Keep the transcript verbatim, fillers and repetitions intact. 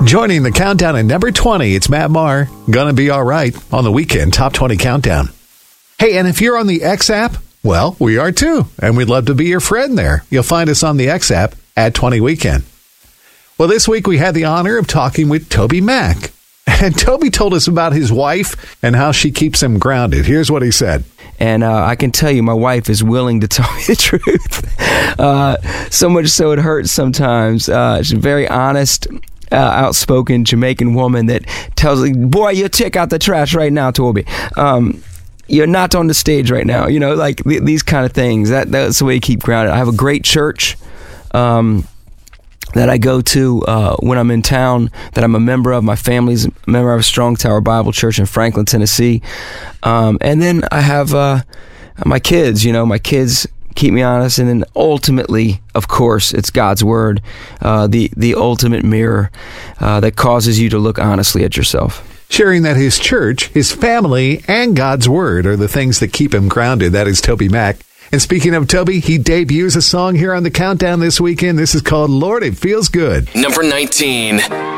Joining the countdown at number twenty, it's Matt Maher. Gonna Be Alright on the Weekend Top twenty Countdown. Hey, and if you're on the X app, well, we are too, and we'd love to be your friend there. You'll find us on the X app at twenty Weekend. Well, this week we had the honor of talking with Toby Mac. And Toby told us about his wife and how she keeps him grounded. Here's what he said. And uh, I can tell you my wife is willing to tell me the truth. Uh, so much so it hurts sometimes. Uh, she's a very honest, uh, outspoken Jamaican woman that tells me, boy, you take out the trash right now, Toby. Um, you're not on the stage right now. You know, like th- these kind of things. That That's the way you keep grounded. I have a great church. Um that I go to uh, when I'm in town, that I'm a member of. My family's a member of Strong Tower Bible Church in Franklin, Tennessee. Um, and then I have uh, my kids, you know, my kids keep me honest. And then ultimately, of course, it's God's Word, uh, the, the ultimate mirror uh, that causes you to look honestly at yourself. Sharing that his church, his family, and God's Word are the things that keep him grounded. That is Toby Mac. And speaking of Toby, he debuts a song here on the Countdown this weekend. This is called Lord, It Feels Good. Number nineteen.